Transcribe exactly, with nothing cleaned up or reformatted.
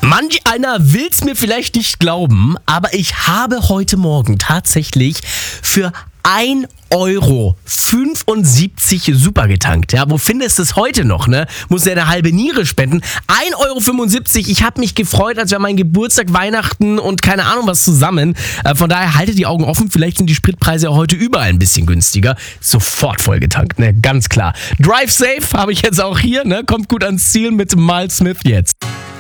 Manch einer will's mir vielleicht nicht glauben, aber ich habe heute Morgen tatsächlich für ein Euro fünfundsiebzig super getankt. Ja, wo findest du es heute noch, ne? Muss ja eine halbe Niere spenden. ein Euro fünfundsiebzig, ich habe mich gefreut, als wäre mein Geburtstag, Weihnachten und keine Ahnung was zusammen. Äh, von daher haltet die Augen offen, vielleicht sind die Spritpreise ja heute überall ein bisschen günstiger. Sofort voll getankt, ne? Ganz klar. Drive Safe habe ich jetzt auch hier, ne? Kommt gut ans Ziel mit Miles Smith jetzt.